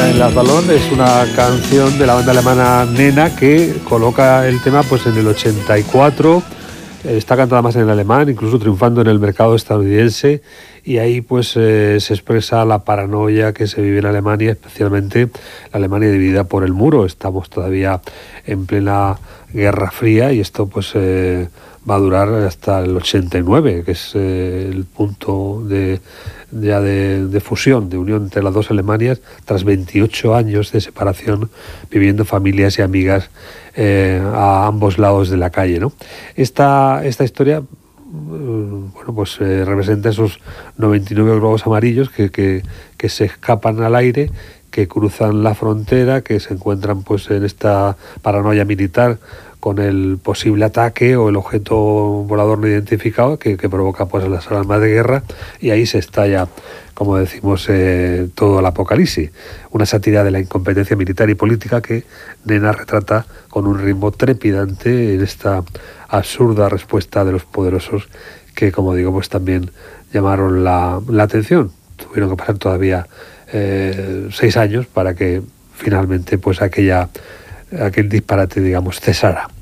Nena en las Balón es una canción de la banda alemana Nena que coloca el tema pues en el 84. Está cantada más en alemán, incluso triunfando en el mercado estadounidense, y ahí pues se expresa la paranoia que se vive en Alemania, especialmente la Alemania dividida por el muro. Estamos todavía en plena Guerra Fría y esto pues va a durar hasta el 89, que es el punto de fusión, de unión entre las dos Alemanias, tras 28 años de separación, viviendo familias y amigas a ambos lados de la calle, ¿no? Esta historia bueno, pues representa esos 99 globos amarillos que se escapan al aire, que cruzan la frontera, que se encuentran pues en esta paranoia militar con el posible ataque o el objeto volador no identificado que provoca pues las alarmas de guerra, y ahí se estalla, como decimos, todo el apocalipsis. Una sátira de la incompetencia militar y política que Nena retrata con un ritmo trepidante en esta absurda respuesta de los poderosos que, como digo, pues también llamaron la atención. Tuvieron que pasar todavía 6 años para que finalmente pues aquel disparate, digamos, cesara.